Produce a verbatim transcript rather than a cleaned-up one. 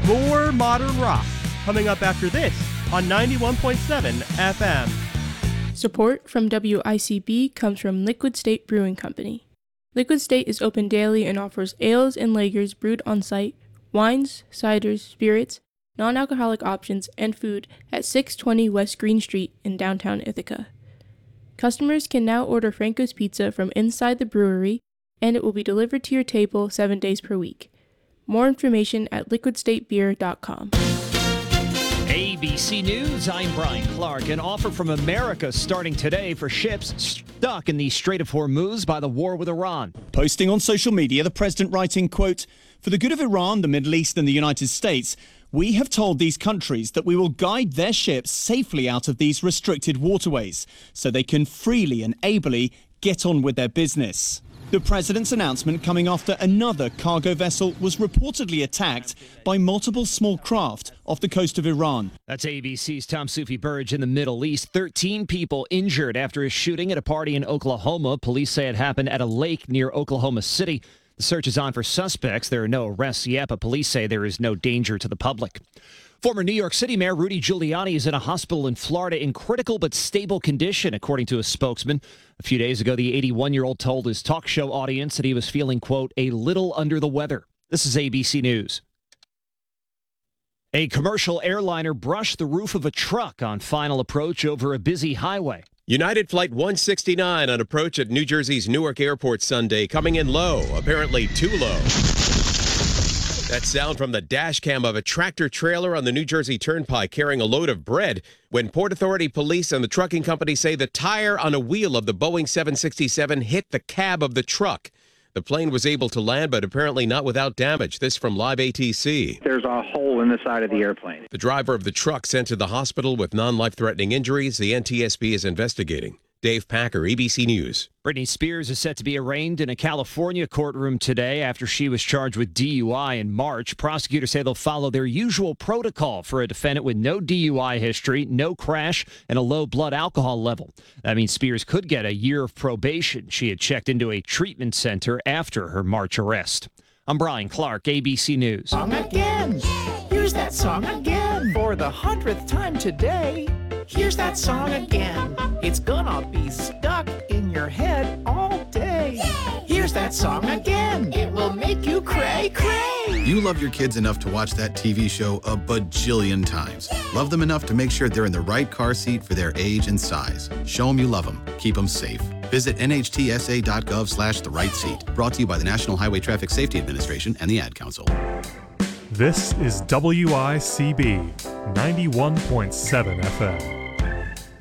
more modern rock coming up after this on ninety-one point seven F M. Support from W I C B comes from Liquid State Brewing Company. Liquid State is open daily and offers ales and lagers brewed on site, wines, ciders, spirits, non-alcoholic options, and food at six twenty West Green Street in downtown Ithaca. Customers can now order Franco's Pizza from inside the brewery, and it will be delivered to your table seven days per week. More information at liquid state beer dot com. A B C News, I'm Brian Clark. An offer from America starting today for ships stuck in the Strait of Hormuz by the war with Iran. Posting on social media, the president writing, quote, "For the good of Iran, the Middle East and the United States, we have told these countries that we will guide their ships safely out of these restricted waterways so they can freely and ably get on with their business." The president's announcement coming after another cargo vessel was reportedly attacked by multiple small craft off the coast of Iran. That's A B C's Tom Sufi Burge in the Middle East. thirteen people injured after a shooting at a party in Oklahoma. Police say it happened at a lake near Oklahoma City. The search is on for suspects. There are no arrests yet, but police say there is no danger to the public. Former New York City Mayor Rudy Giuliani is in a hospital in Florida in critical but stable condition, according to a spokesman. A few days ago, the eighty-one-year-old told his talk show audience that he was feeling, quote, a little under the weather. This is A B C News. A commercial airliner brushed the roof of a truck on final approach over a busy highway. United Flight one sixty-nine on approach at New Jersey's Newark Airport Sunday, coming in low, apparently too low. That sound from the dash cam of a tractor trailer on the New Jersey Turnpike carrying a load of bread when Port Authority police and the trucking company say the tire on a wheel of the Boeing seven sixty-seven hit the cab of the truck. The plane was able to land, but apparently not without damage. This from Live A T C. There's a hole in the side of the airplane. The driver of the truck sent to the hospital with non-life-threatening injuries. The N T S B is investigating. Dave Packer, A B C News. Britney Spears is set to be arraigned in a California courtroom today after she was charged with D U I in March. Prosecutors say they'll follow their usual protocol for a defendant with no D U I history, no crash, and a low blood alcohol level. That means Spears could get a year of probation. She had checked into a treatment center after her March arrest. I'm Brian Clark, A B C News. Song again. Here's that song again. For the hundredth time today. Here's that song again. It's gonna be stuck in your head all day. Here's that song again. It will make you cray cray. You love your kids enough to watch that T V show a bajillion times. Love them enough to make sure they're in the right car seat for their age and size. Show them you love them. Keep them safe. Visit N H T S A dot gov slash the right seat. Brought to you by the National Highway Traffic Safety Administration and the Ad Council. This is W I C B ninety-one point seven F M.